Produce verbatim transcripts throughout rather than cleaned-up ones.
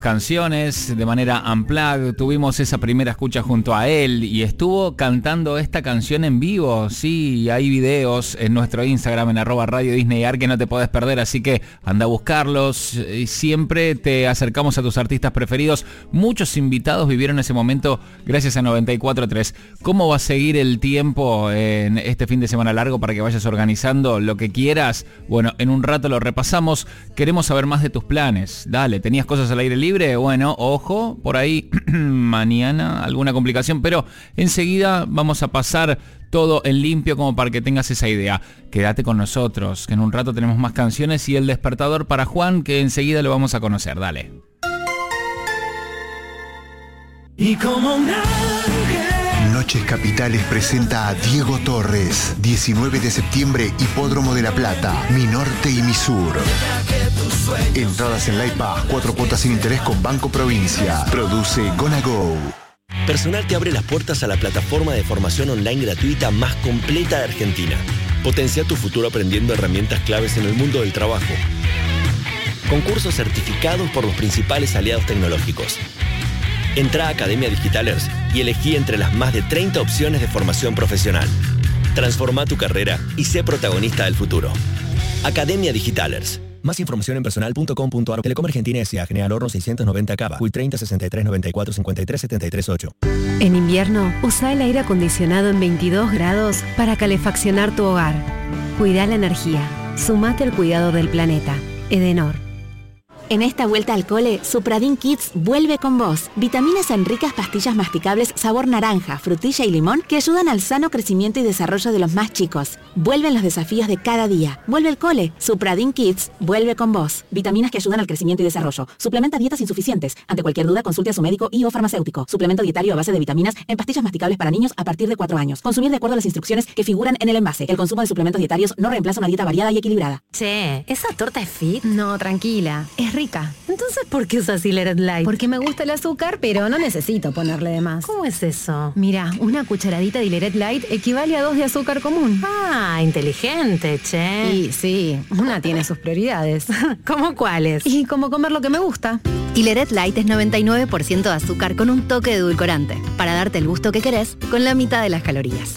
canciones de manera unplugged, tuvimos esa primera escucha junto a él y estuvo cantando esta canción en vivo. Sí, hay videos en nuestro Instagram en arroba Radio Disney Ar que no te podés perder, así que anda a buscarlos. Y siempre te acercamos a tus artistas preferidos. Muchos invitados vivieron ese momento gracias a noventa y cuatro tres. ¿Cómo va a seguir el tiempo en este fin de semana largo para que vayas organizando lo que quieras? Bueno, en un rato lo repasamos. Queremos saber más de tus planes. Dale, ¿tenías cosas al aire libre? Bueno, ojo, por ahí mañana alguna complicación, pero enseguida vamos a pasar todo en limpio como para que tengas esa idea. Quédate con nosotros, que en un rato tenemos más canciones y el despertador para Juan, que enseguida lo vamos a conocer. Dale. Y como un ángel. Noches Capitales presenta a Diego Torres. diecinueve de septiembre, Hipódromo de La Plata, Mi Norte y Mi Sur. Entradas en la I P A, cuatro cuotas sin interés con Banco Provincia. Produce Gonna Go. Personal te abre las puertas a la plataforma de formación online gratuita más completa de Argentina. Potencia tu futuro aprendiendo herramientas claves en el mundo del trabajo. Concursos certificados por los principales aliados tecnológicos. Entra a Academia Digitalers y elegí entre las más de treinta opciones de formación profesional. Transforma tu carrera y sé protagonista del futuro. Academia Digitalers. Más información en personal punto com punto ar. Telecom Argentina S A. General Horno seiscientos noventa Cava. Q I treinta sesenta y tres noventa y cuatro cincuenta y tres setenta y tres ocho. En invierno, usa el aire acondicionado en veintidós grados para calefaccionar tu hogar. Cuida la energía. Sumate al cuidado del planeta. Edenor. En esta vuelta al cole, Supradin Kids vuelve con vos. Vitaminas en ricas pastillas masticables sabor naranja, frutilla y limón que ayudan al sano crecimiento y desarrollo de los más chicos. Vuelven los desafíos de cada día. Vuelve el cole. Supradin Kids vuelve con vos. Vitaminas que ayudan al crecimiento y desarrollo. Suplementa dietas insuficientes. Ante cualquier duda, consulte a su médico y o farmacéutico. Suplemento dietario a base de vitaminas en pastillas masticables para niños a partir de cuatro años. Consumir de acuerdo a las instrucciones que figuran en el envase. El consumo de suplementos dietarios no reemplaza una dieta variada y equilibrada. Che, ¿esa torta es fit? No, tranquila. Es rica. Entonces, ¿por qué usas Hileret Light? Porque me gusta el azúcar, pero no necesito ponerle de más. ¿Cómo es eso? Mira, una cucharadita de Hileret Light equivale a dos de azúcar común. Ah, inteligente, che. Y sí, una tiene sus prioridades. ¿Cómo cuáles? Y como comer lo que me gusta. Hileret Light es noventa y nueve por ciento de azúcar con un toque de edulcorante, para darte el gusto que querés con la mitad de las calorías.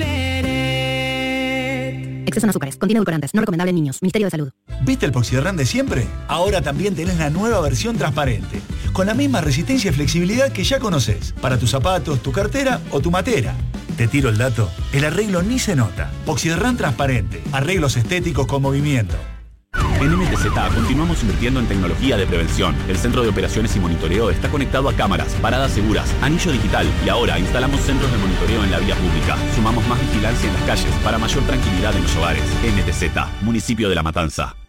Exceso en azúcares, contiene edulcorantes, no recomendable en niños. Ministerio de Salud. ¿Viste el Poxyderran de siempre? Ahora también tenés la nueva versión transparente, con la misma resistencia y flexibilidad que ya conocés, para tus zapatos, tu cartera o tu matera. Te tiro el dato, el arreglo ni se nota. Poxyderran transparente, arreglos estéticos con movimiento. En M T Z continuamos invirtiendo en tecnología de prevención. El centro de operaciones y monitoreo está conectado a cámaras, paradas seguras, anillo digital y ahora instalamos centros de monitoreo en la vía pública. Sumamos más vigilancia en las calles para mayor tranquilidad en los hogares. M T Z, Municipio de La Matanza.